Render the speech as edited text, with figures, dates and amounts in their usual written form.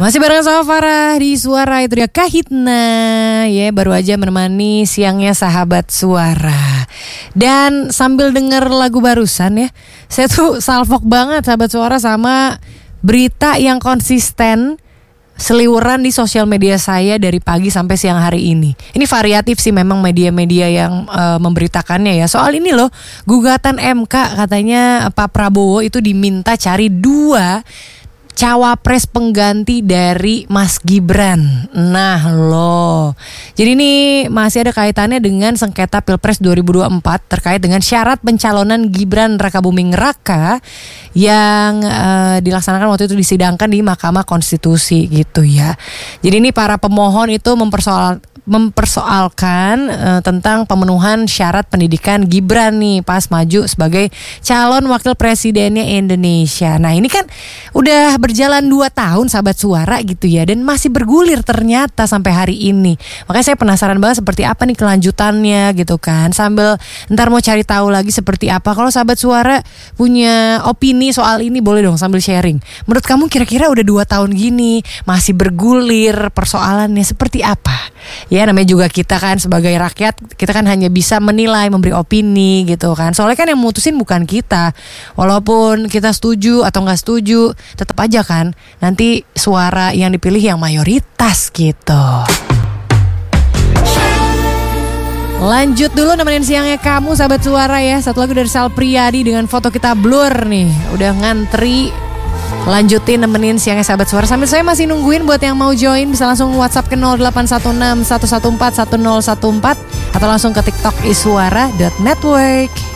Masih bareng sama Farah di Suara, itu dia Kahitna. Ya, baru aja menemani siangnya sahabat Suara. Dan sambil denger lagu barusan ya, saya tuh salfok banget sahabat Suara sama berita yang konsisten seliweran di sosial media saya dari pagi sampai siang hari ini. Ini variatif sih memang media-media yang memberitakannya ya. Soal ini loh, gugatan MK katanya Pak Prabowo itu diminta cari 2 cawapres pengganti dari Mas Gibran. Nah loh, jadi ini masih ada kaitannya dengan sengketa Pilpres 2024 terkait dengan syarat pencalonan Gibran Rakabuming Raka yang dilaksanakan waktu itu disidangkan di Mahkamah Konstitusi gitu ya. Jadi ini para pemohon itu mempersoalkan tentang pemenuhan syarat pendidikan Gibran nih pas maju sebagai calon wakil presidennya Indonesia. Nah ini kan udah berjalan 2 tahun sahabat Suara gitu ya, dan masih bergulir ternyata sampai hari ini. Makanya saya penasaran banget seperti apa nih kelanjutannya gitu kan. Sambil ntar mau cari tahu lagi seperti apa. Kalau sahabat Suara punya opini soal ini boleh dong sambil sharing. Menurut kamu kira-kira udah 2 tahun gini masih bergulir persoalannya seperti apa? Ya namanya juga kita kan sebagai rakyat, kita kan hanya bisa menilai, memberi opini gitu kan. Soalnya kan yang mutusin bukan kita. Walaupun kita setuju atau gak setuju, tetap aja kan nanti suara yang dipilih yang mayoritas gitu. Lanjut dulu nemenin siangnya kamu sahabat Suara ya. Satu lagu dari Sal Priadi dengan foto kita blur nih. Udah ngantri, lanjutin nemenin siangnya sahabat Suara. Sambil saya masih nungguin buat yang mau join, bisa langsung WhatsApp ke 0816 114 1014 atau langsung ke TikTok isuara.network.